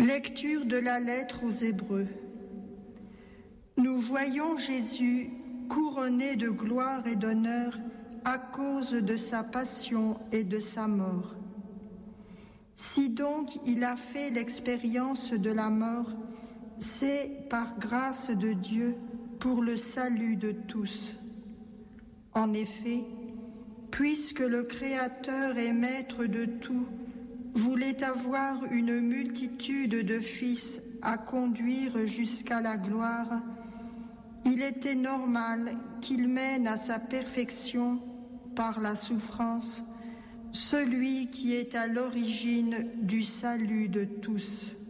Lecture de la lettre aux Hébreux. Nous voyons Jésus couronné de gloire et d'honneur à cause de sa passion et de sa mort. Si donc il a fait l'expérience de la mort, c'est par grâce de Dieu pour le salut de tous. En effet, puisque le Créateur et Maître de tout voulait avoir une multitude de fils à conduire jusqu'à la gloire, il était normal qu'il mène à sa perfection, par la souffrance, celui qui est à l'origine du salut de tous.